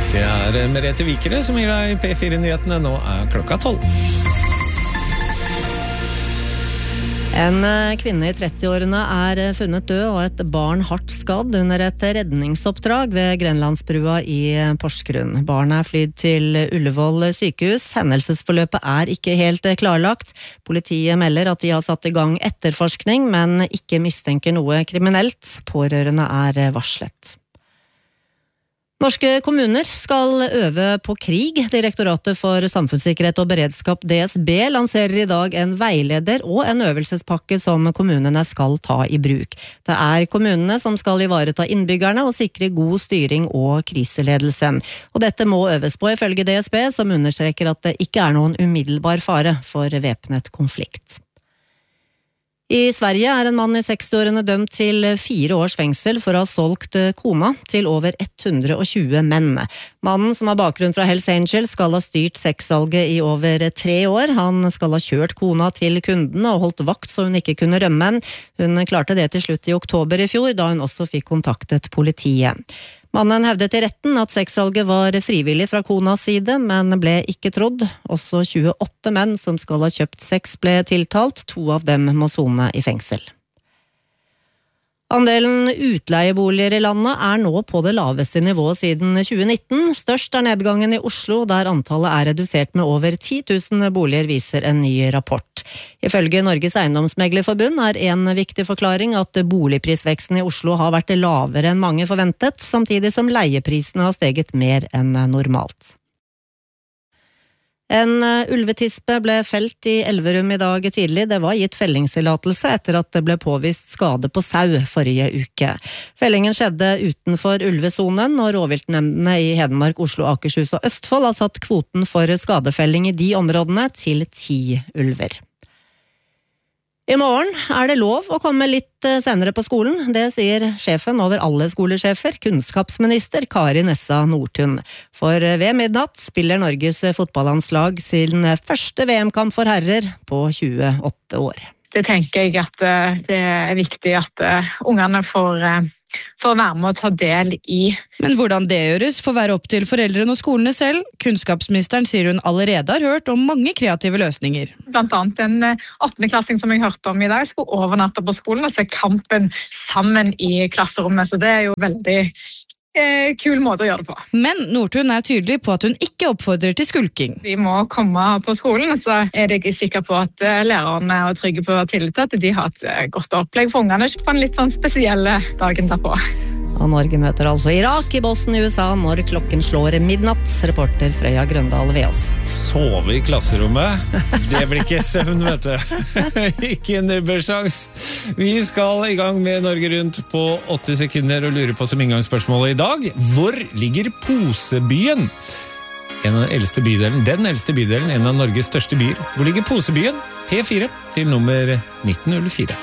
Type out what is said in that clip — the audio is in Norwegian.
Det Merete Vikere som gir deg P4-nyhetene. Nå klokka 12. En kvinne I 30-årene funnet død og et barn hardt skadd under et redningsoppdrag ved Grenlandsbrua I Porsgrunn. Barnet flydd til Ullevål sykehus. Hendelsesforløpet ikke helt klarlagt. Politiet melder at de har satt I gang etterforskning, men ikke mistenker noe kriminelt. Pårørende varslet. Norske kommuner skal øve på krig. Direktoratet for samfunnssikkerhet og beredskap DSB lanserer I dag en veileder og en øvelsespakke som kommunene skal ta I bruk. Det kommunene som skal ivareta innbyggerne og sikre god styring og kriseledelse. Og dette må øves på ifølge DSB, som understreker at det ikke noen umiddelbar fare for væpnet konflikt. I Sverige en mann I 60-årene dømt til 4 års fengsel for å ha solgt kona til over 120 menn. Mannen som har bakgrunn fra Hells Angels skal ha styrt sexsalget I over 3 år. Han skal ha kjørt kona til kundene og holdt vakt så hun ikke kunne rømme. Hun klarte det til slutt I oktober I fjor, da hun også fikk kontaktet politiet. Mannen hevdet I retten at sexsalget var frivillig fra konas side, men ble ikke trodd. Også 28 menn som skal ha kjøpt sex ble tiltalt, 2 av dem må sone I fengsel. Andelen utleieboliger I landet nå på det laveste nivået siden 2019. Størst nedgangen I Oslo, der antallet redusert med over 10 000 boliger, viser en ny rapport. Ifølge Norges Eiendomsmeglerforbund en viktig forklaring at boligprisveksten I Oslo har vært lavere enn mange forventet, samtidig som leieprisene har steget mer enn normalt. En ulvetispe ble felt I Elverum I dag tidlig. Det var gitt fellingstillatelse etter at det ble påvist skade på sau forrige uke. Fellingen skjedde utenfor ulvesonen, og rovviltnemndene I Hedmark, Oslo, Akershus og Østfold har satt kvoten for skadefelling I de områdene til 10 ulver. I morgen det lov å komme litt senere på skolen. Det sier sjefen over alle skolesjefer, kunnskapsminister Kari Nessa Nordtun. For ved midnatt spiller Norges fotballandslag sin første VM-kamp for herrer på 28 år. Det tenker jeg at det viktig at ungene får være med å ta del I. Men hvordan det gjøres får være opp til foreldrene og skolene selv. Kunnskapsministeren sier hun allerede har hørt om mange kreative løsninger. Blant annet en 8.-klassing som jeg hørte om I dag skulle overnatte på skolen og se kampen sammen I klasserommet, så det jo veldig kul måte å gjøre det på. Men Nordtun tydelig på at hun ikke oppfordrer til skulking. De må komme på skolen, så jeg ikke sikker på at lærerne trygge på tillit til at de har et godt opplegg for ungene på en litt sånn spesielle dagen derpå. Og Norge møter altså Irak I Boston I USA når klokken slår midnatt. Reporter Frøya Grøndal ved oss. Sove I klasserommet? Det blir ikke søvn, vet du. Ikke en nubbelsjans. Vi skal I gang med Norge Rundt på 80 sekunder og lurer på som inngangsspørsmålet I dag. Hvor ligger Posebyen? Den eldste bydelen, en av Norges største byer. Hvor ligger Posebyen? P4 til nummer 1904.